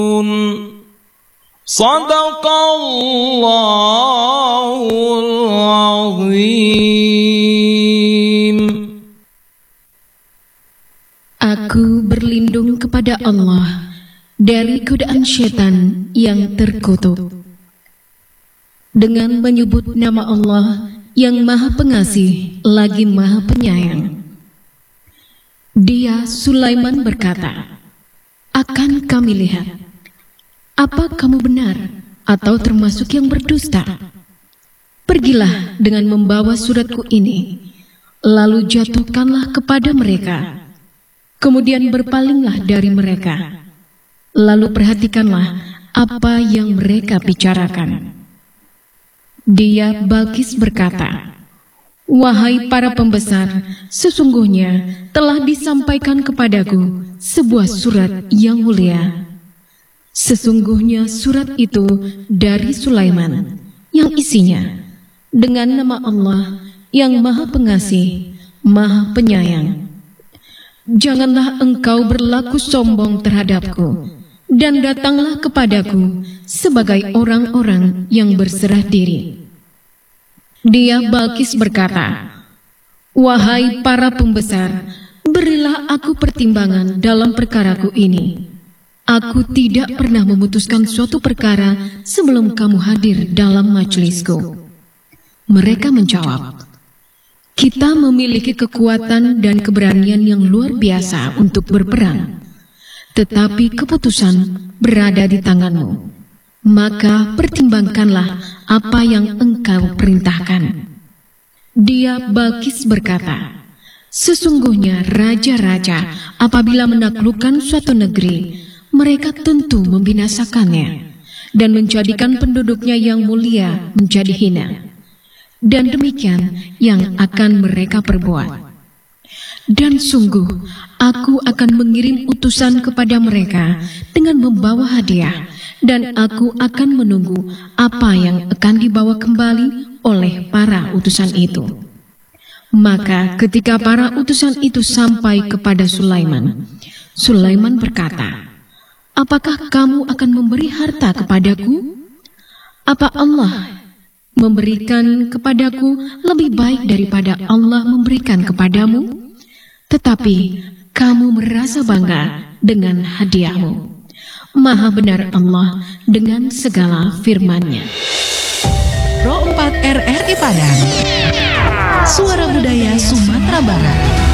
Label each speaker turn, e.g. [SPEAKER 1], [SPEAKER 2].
[SPEAKER 1] Sadaqallahul azim.
[SPEAKER 2] Aku berlindung kepada Allah dari godaan syaitan yang terkutuk. Dengan menyebut nama Allah yang Maha Pengasih lagi Maha Penyayang. Dia Sulaiman berkata, "Akan kami lihat, apa kamu benar atau termasuk yang berdusta? Pergilah dengan membawa suratku ini, lalu jatuhkanlah kepada mereka. Kemudian berpalinglah dari mereka, lalu perhatikanlah apa yang mereka bicarakan." Dia Balkis berkata, "Wahai para pembesar, sesungguhnya telah disampaikan kepadaku sebuah surat yang mulia. Sesungguhnya surat itu dari Sulaiman, yang isinya dengan nama Allah yang Maha Pengasih, Maha Penyayang. Janganlah engkau berlaku sombong terhadapku, dan datanglah kepadaku sebagai orang-orang yang berserah diri." Dia Balkis berkata, "Wahai para pembesar, berilah aku pertimbangan dalam perkaraku ini. Aku tidak pernah memutuskan suatu perkara sebelum kamu hadir dalam majelisku." Mereka menjawab, "Kita memiliki kekuatan dan keberanian yang luar biasa untuk berperang, tetapi keputusan berada di tanganmu. Maka pertimbangkanlah apa yang engkau perintahkan." Dia Balkis berkata, "Sesungguhnya raja-raja apabila menaklukkan suatu negeri, mereka tentu membinasakannya dan menjadikan penduduknya yang mulia menjadi hina. Dan demikian yang akan mereka perbuat. Dan sungguh, aku akan mengirim utusan kepada mereka dengan membawa hadiah, dan aku akan menunggu apa yang akan dibawa kembali oleh para utusan itu." Maka ketika para utusan itu sampai kepada Sulaiman, Sulaiman berkata, "Apakah kamu akan memberi harta kepadaku? Apa Allah memberikan kepadaku lebih baik daripada Allah memberikan kepadamu? Tetapi kamu merasa bangga dengan hadiahmu. Maha benar Allah dengan segala firman-Nya."
[SPEAKER 3] Pro 4 RRI Padang, Suara Budaya Sumatera Barat.